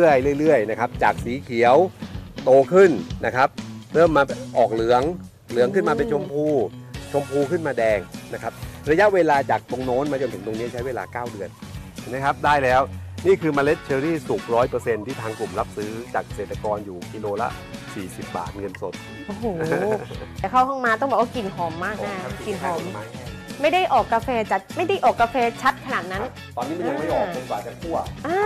เรื่อยๆนะครับจากสีเขียวโตขึ้นนะครับเริ่มมาออกเหลืองขึ้นมาเป็นชมพูขึ้นมาแดงนะครับระยะเวลาจากตรงโน้นมาจนถึงตรงนี้ใช้เวลา9 เดือนนะครับได้แล้วนี่คือเมล็ดเชอร์รี่สุก 100% ที่ทางกลุ่มรับซื้อจากเกษตรกรอยู่กิโลละ40 บาทเงินสดโอ้โหแต่เข้าห้องมาต้องบอกว่ากลิ่นหอมมากนะกลิ่นหอมไม่ได้ออกกาแฟจัดไม่ได้ออกกาแฟชัดขนาดนั้นตอนนี้มันยังไม่ออกจนกว่าจะคั่ว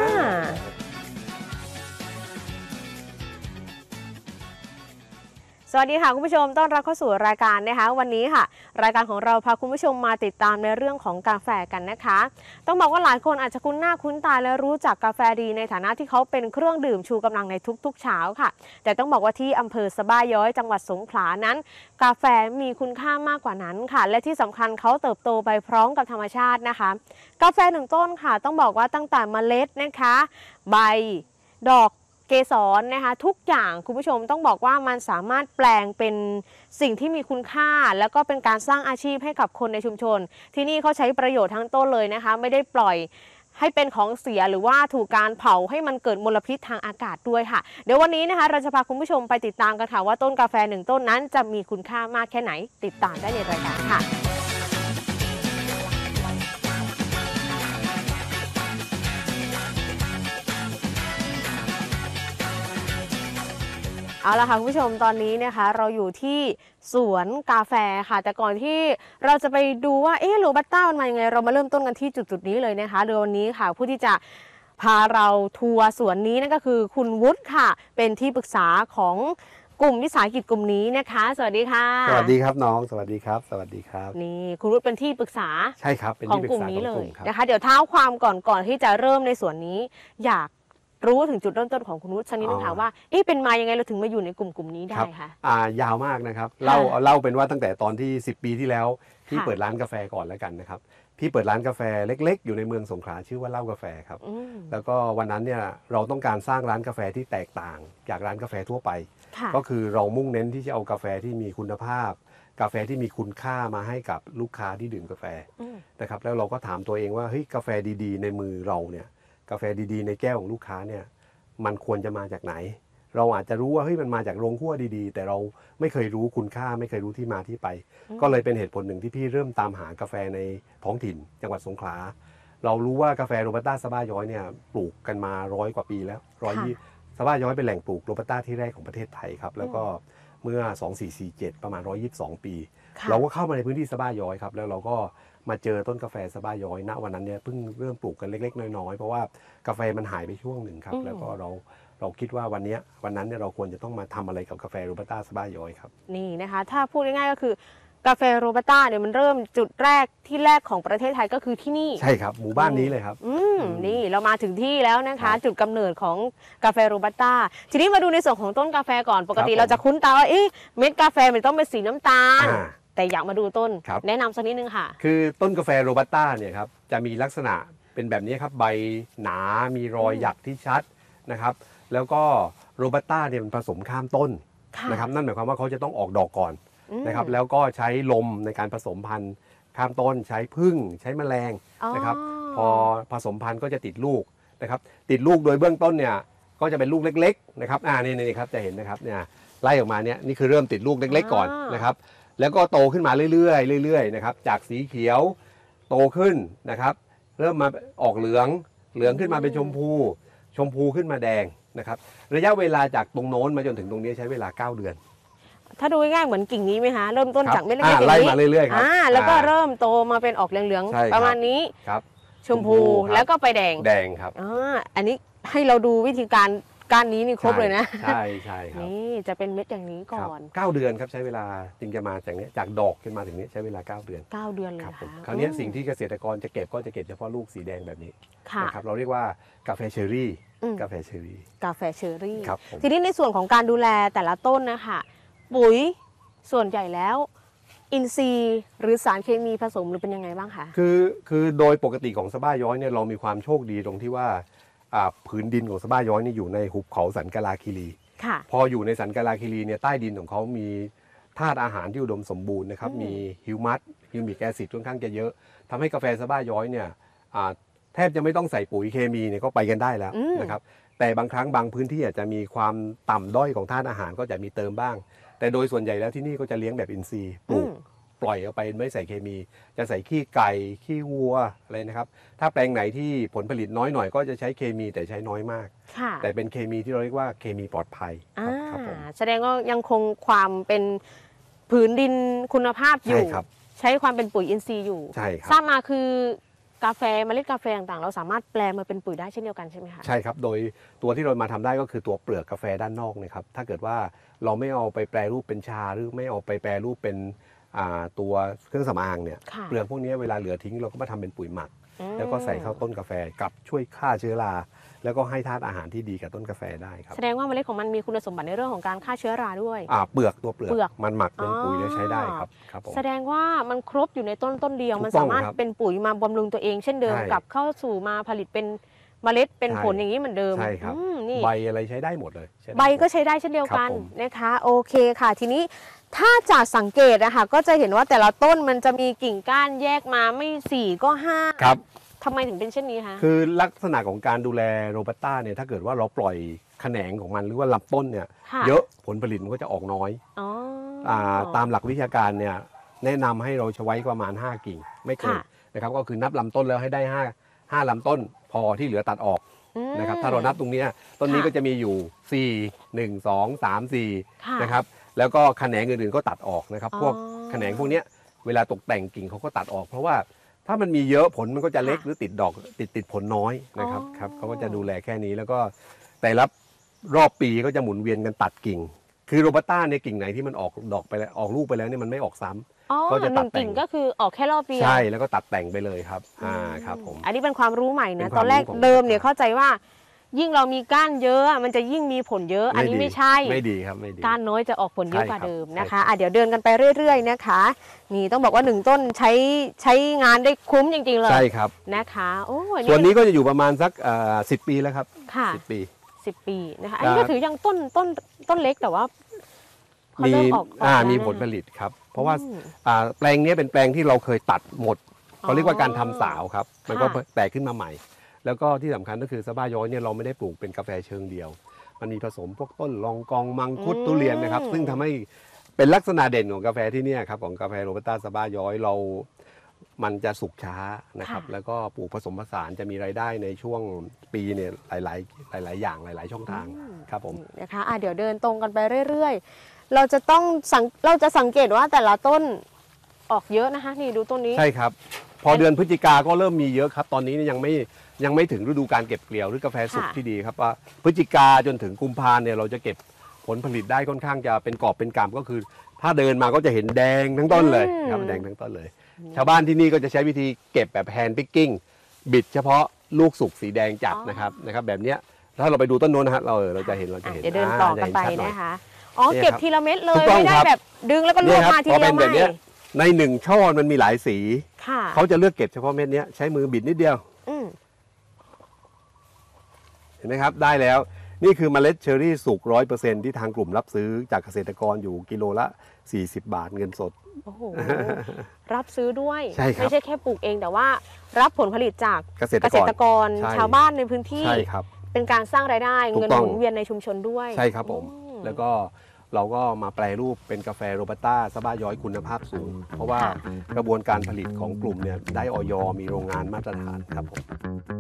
สวัสดีค่ะคุณผู้ชมต้อนรับเข้าสู่รายการนะคะวันนี้ค่ะรายการของเราพาคุณผู้ชมมาติดตามในเรื่องของกาแฟกันนะคะต้องบอกว่าหลายคนอาจจะคุ้นหน้าคุ้นตาและรู้จักกาแฟดีในฐานะที่เขาเป็นเครื่องดื่มชูกำลังในทุกๆเช้าค่ะแต่ต้องบอกว่าที่อำเภอสะบ้าย้อยจังหวัดสงขลานั้นกาแฟมีคุณค่ามากกว่านั้นค่ะและที่สำคัญเขาเติบโตไปพร้อมกับธรรมชาตินะคะกาแฟ1 ต้นค่ะต้องบอกว่าตั้งแต่เมล็ดนะคะใบดอกเกสรนะคะทุกอย่างคุณผู้ชมต้องบอกว่ามันสามารถแปลงเป็นสิ่งที่มีคุณค่าแล้วก็เป็นการสร้างอาชีพให้กับคนในชุมชนที่นี่เขาใช้ประโยชน์ทั้งต้นเลยนะคะไม่ได้ปล่อยให้เป็นของเสียหรือว่าถูกการเผาให้มันเกิดมลพิษทางอากาศด้วยค่ะเดี๋ยววันนี้นะคะเราจะพาคุณผู้ชมไปติดตามกันค่ะว่าต้นกาแฟ1 ต้นนั้นจะมีคุณค่ามากแค่ไหนติดตามได้ในรายการค่ะเอาละค่ะคุณผู้ชมตอนนี้นะคะเราอยู่ที่สวนกาแฟค่ะแต่ก่อนที่เราจะไปดูว่าโรบัสต้ามันมายังไงเรามาเริ่มต้นกันที่จุดนี้เลยนะคะโดยวันนี้ค่ะผู้ที่จะพาเราทัวร์สวนนี้นั่นก็คือคุณวุฒิค่ะเป็นที่ปรึกษาของกลุ่มวิสาหกิจกลุ่มนี้นะคะสวัสดีค่ะสวัสดีครับน้องสวัสดีครับสวัสดีครับนี่คุณวุฒิเป็นที่ปรึกษาใช่ครับเป็นที่ปรึกษาของกลุ่มนี้เลยนะคะเดี๋ยวเท้าความก่อนที่จะเริ่มในสวนนี้อยากรู้ถึงจุดเริ่มต้นของคุณวุฒิสักนิดนึงค่ะว่าเป็นมายังไงเราถึงมาอยู่ในกลุ่มนี้ได้คะยาวมากนะครับเล่าเป็นว่าตั้งแต่ตอนที่10 ปีที่แล้วพี่เปิดร้านกาแฟก่อนแล้วกันนะครับพี่เปิดร้านกาแฟเล็กๆอยู่ในเมืองสงขลาชื่อว่าเล่ากาแฟครับแล้วก็วันนั้นเนี่ยเราต้องการสร้างร้านกาแฟที่แตกต่างจากร้านกาแฟทั่วไปก็คือเรามุ่งเน้นที่จะเอากาแฟที่มีคุณภาพกาแฟที่มีคุณค่ามาให้กับลูกค้าที่ดื่มกาแฟนะครับแล้วเราก็ถามตัวเองว่าเฮ้ยกาแฟดีๆในมือเราเนี่ยกาแฟดีๆในแก้วของลูกค้าเนี่ยมันควรจะมาจากไหนเราอาจจะรู้ว่าเฮ้ยมันมาจากโรงคั่วดีๆแต่เราไม่เคยรู้คุณค่าไม่เคยรู้ที่มาที่ไปก็เลยเป็นเหตุผลหนึ่งที่พี่เริ่มตามหากาแฟในท้องถิ่นจังหวัดสงขลาเรารู้ว่ากาแฟโรบัสต้าสะบ้าย้อยเนี่ยปลูกกันมา100 กว่าปีแล้วสะบ้าย้อยเป็นแหล่งปลูกโรบัสต้าที่แรกของประเทศไทยครับแล้วก็เมื่อ2447ประมาณ122 ปีเราก็เข้ามาในพื้นที่สะบ้าย้อยครับแล้วเราก็มาเจอต้นกาแฟสะบ้าย้อยณวันนั้นเนี่ยเพิ่งเริ่มปลูกกันเล็กๆน้อยๆเพราะว่ากาแฟมันหายไปช่วงหนึ่งครับแล้วก็เราคิดว่าวันนั้นเนี่ยเราควรจะต้องมาทำอะไรกับกาแฟโรบัสต้าสะบ้าย้อยครับนี่นะคะถ้าพูดง่ายๆก็คือกาแฟโรบัสต้าเนี่ยมันเริ่มจุดแรกของประเทศไทยก็คือที่นี่ใช่ครับหมู่บ้านนี้เลยครับนี่เรามาถึงที่แล้วนะคะจุดกำเนิดของกาแฟโรบัสต้าทีนี้มาดูในส่วนของต้นกาแฟก่อนปกติเราจะคุ้นตาว่าเม็ดกาแฟมันต้องเป็นสีน้ำตาลแต่อยากมาดูต้นแนะนำสักนิดนึงค่ะคือต้นกาแฟโรบัสต้าเนี่ยครับจะมีลักษณะเป็นแบบนี้ครับใบหนามีรอยหยักที่ชัดนะครับแล้วก็โรบัสต้าเนี่ยมันผสมข้ามต้นนะครับนั่นหมายความว่าเขาจะต้องออกดอกก่อนนะครับแล้วก็ใช้ลมในการผสมพันธุ์ข้ามต้นใช้ผึ้งใช้แมลงนะครับพอผสมพันธุ์ก็จะติดลูกนะครับติดลูกโดยเบื้องต้นเนี่ยก็จะเป็นลูกเล็กๆนะครับนี่ครับจะเห็นนะครับเนี่ยไล่ออกมาเนี่ยนี่คือเริ่มติดลูกเล็กๆก่อนนะครับแล้วก็โตขึ้นมาเรื่อยๆนะครับจากสีเขียวโตขึ้นนะครับเริ่มมาออกเหลืองขึ้นมาเป็นชมพูขึ้นมาแดงนะครับระยะเวลาจากตรงโน้นมาจนถึงตรงนี้ใช้เวลา9 เดือนถ้าดูง่ายๆเหมือนกิ่งนี้ไหมคะเริ่มต้นจากเม็ดเล็กๆอย่างนี้ไล่มาเรื่อยๆครับแล้วก็เริ่มโตมาเป็นออกเหลืองๆประมาณนี้ชมพูแล้วก็ไปแดงครับอันนี้ให้เราดูวิธีการนี้นี่ครบเลยนะใช่ครับนี่จะเป็นเม็ดอย่างนี้ก่อน 9 เดือนครับใช้เวลาจึงจะมาจากนี้จากดอกขึ้นมาถึงนี้ใช้เวลา9 เดือนเลยครับคราวนี้สิ่งที่เกษตรกรจะเก็บก็จะเก็บเฉพาะลูกสีแดงแบบนี้นะครับเราเรียกว่ากาแฟเชอร์รี่ทีนี้ในส่วนของการดูแลแต่ละต้นนะคะปุ๋ยส่วนใหญ่แล้วอินทรีย์หรือสารเคมีผสมหรือเป็นยังไงบ้างคะคือโดยปกติของสะบ้าย้อยเนี่ยเรามีความโชคดีตรงที่ว่าผืนดินของสะบ้าย้อยนี่อยู่ในหุบเขาสันกาลาคีรีพออยู่ในสันกาลาคีรีเนี่ยใต้ดินของเขามีธาตุอาหารที่อุดมสมบูรณ์นะครับมีฮิวมิกแอซิดค่อนข้างจะเยอะทำให้กาแฟสะบ้าย้อยเนี่ยแทบจะไม่ต้องใส่ปุ๋ยเคมีเนี่ยก็ไปกันได้แล้วนะครับแต่บางครั้งบางพื้นที่อาจจะมีความต่ำด้อยของธาตุอาหารก็จะมีเติมบ้างแต่โดยส่วนใหญ่แล้วที่นี่ก็จะเลี้ยงแบบอินทรีย์ปลูกปล่อยออกไปไม่ใส่เคมีจะใส่ขี้ไก่ขี้วัวอะไรนะครับถ้าแปลงไหนที่ผลผลิตน้อยหน่อยก็จะใช้เคมีแต่ใช้น้อยมากแต่เป็นเคมีที่เราเรียกว่าเคมีปลอดภัยครับผมแสดงว่ายังคงความเป็นผืนดินคุณภาพอยู่ใช้ความเป็นปุ๋ยอินทรีย์อยู่ใช่ครับทราบมาคือกาแฟเมล็ดกาแฟต่างๆเราสามารถแปลมาเป็นปุ๋ยได้เช่นเดียวกันใช่ไหมคะใช่ครับโดยตัวที่เรามาทำได้ก็คือตัวเปลือกกาแฟด้านนอกนะครับถ้าเกิดว่าเราไม่เอาไปแปรรูปเป็นชาหรือไม่เอาไปแปรรูปเป็นตัวเครื่องสำอางเนี่ยเปลือกพวกนี้เวลาเหลือทิ้งเราก็มาทำเป็นปุ๋ยหมักแล้วก็ใส่เข้าต้นกาแฟกับช่วยฆ่าเชื้อราแล้วก็ให้ธาตุอาหารที่ดีกับต้นกาแฟได้ครับแสดงว่าเมล็ดของมันมีคุณสมบัติในเรื่องของการฆ่าเชื้อราด้วยเปลือกตัวเปลือกมันหมักเป็นปุ๋ยแล้วใช้ได้ครับแสดงว่ามันครบอยู่ในต้นเดียวมันสามารถเป็นปุ๋ยมาบำรุงตัวเองเช่นเดิมกับเข้าสู่มาผลิตเป็นเมล็ดเป็นผลอย่างนี้เหมือนเดิมใช่ครับใบอะไรใช้ได้หมดเลยใบก็ใช้ได้เช่นเดียวกันนะคะโอเคค่ะทีนี้ถ้าจากสังเกตนะคะก็จะเห็นว่าแต่ละต้นมันจะมีกิ่งก้านแยกมาไม่4ก็5 ครับทำไมถึงเป็นเช่นนี้คะคือลักษณะของการดูแลโรบัสต้าเนี่ยถ้าเกิดว่าเราปล่อยแขนงของมันหรือว่าลำต้นเนี่ยเยอะผลผลิตมันก็จะออกน้อยตามหลักวิชาการเนี่ยแนะนำให้เราใช้ไว้ประมาณ5กิ่งไม่เกินนะครับก็คือนับลำต้นแล้วให้ได้5ลำต้นพอที่เหลือตัดออกนะครับถ้าเรานับตรงนี้ต้นนี้ก็จะมีอยู่4 1 2 3 4นะครับแล้วก็แขนงอื่นๆก็ตัดออกนะครับพวกแขนงพวกนี้เวลาตกแต่งกิ่งเขาก็ตัดออกเพราะว่าถ้ามันมีเยอะผลมันก็จะเล็กหรือติดดอกติดผลน้อยนะครับเขาก็จะดูแลแค่นี้แล้วก็แต่ละรอบปีก็จะหมุนเวียนกันตัดกิ่งคือโรบัสต้าในกิ่งไหนที่มันออกดอกไปแล้วออกลูกไปแล้วเนี่ยมันไม่ออกซ้ำก็จะตัดแต่งก็คือออกแค่รอบเดียวใช่แล้วก็ตัดแต่งไปเลยครับครับผมอันนี้เป็นความรู้ใหม่นะตอนแรกเดิมเนี่ยเข้าใจว่ายิ่งเรามีก้านเยอะมันจะยิ่งมีผลเยอะอันนี้ไม่ใช่ไม่ดีครับไม่ดีก้านน้อยจะออกผลเยอะกว่าเดิมนะคะเดี๋ยวเดินกันไปเรื่อยๆนะคะนี่ต้องบอกว่า1ต้นใช้งานได้คุ้มจริงๆเลยใช่ครับนะคะโอ้ส่วนนี้ก็จะอยู่ประมาณสัก10 ปีแล้วครับ10 ปีนะคะอันนี้ก็ถือยังต้นเล็กแต่ว่ามีผลผลิตครับเพราะว่าแปลงนี้เป็นแปลงที่เราเคยตัดหมดเขาเรียกว่าการทำสาวครับมันก็แตกขึ้นมาใหม่แล้วก็ที่สำคัญก็คือสะบ้าย้อยเนี่ยเราไม่ได้ปลูกเป็นกาแฟเชิงเดียวมันมีผสมพวกต้นลองกองมังคุดทุเรียนนะครับซึ่งทำให้เป็นลักษณะเด่นของกาแฟที่นี่ครับของกาแฟโรบัสต้าสะบ้าย้อยมันจะสุกช้านะครับแล้วก็ปลูกผสมผสานจะมีรายได้ในช่วงปีเนี่ยหลายอย่างหลายช่องทางครับผมนะคะเดี๋ยวเดินตรงกันไปเรื่อยๆเราจะสังเกตว่าแต่ละต้นออกเยอะนะคะนี่ดูต้นนี้ใช่ครับพอเดือนพฤศจิกาก็เริ่มมีเยอะครับตอนนี้ยังไม่ถึงฤดูการเก็บเกี่ยวหรือกาแฟสุกที่ดีครับว่าพฤศจิกาจนถึงกุมภาเนี่ยเราจะเก็บผลผลิตได้ค่อนข้างจะเป็นกอบเป็นกำก็คือถ้าเดินมาก็จะเห็นแดงทั้งต้นเลยครับแดงทั้งต้นเลยชาวบ้านที่นี่ก็จะใช้วิธีเก็บแบบแฮนด์พิกกิ้งบิดเฉพาะลูกสุกสีแดงจัดนะครับแบบเนี้ยถ้าเราไปดูต้นโน้นนะฮะเราจะเห็นเดี๋ยวเดินต่อกันไปนะคะเก็บทีละเม็ดเลยไม่ได้แบบดึงแล้วก็รวบมาทีเดียวไม่ใน1ช่อมันมีหลายสีเขาจะเลือกเก็บเฉพาะเม็ดนี้ใช้มือบิดนิดเดียวเห็นไหมครับได้แล้วนี่คือเมล็ดเชอร์รี่สุก 100% ที่ทางกลุ่มรับซื้อจากเกษตรกรอยู่กิโลละ40 บาทเงินสดโอ้โหรับซื้อด้วยไม่ใช่แค่ปลูกเองแต่ว่ารับผลผลิตจากเกษตรกรชาวบ้านในพื้นที่เป็นการสร้างรายได้เงินหมุนเวียนในชุมชนด้วยใช่ครับผมแล้วก็เราก็มาแปรรูปเป็นกาแฟโรบัสต้าสะบ้าย้อยคุณภาพสูงเพราะว่ากระบวนการผลิตของกลุ่มเนี่ยได้อย.มีโรงงานมาตรฐานครับผม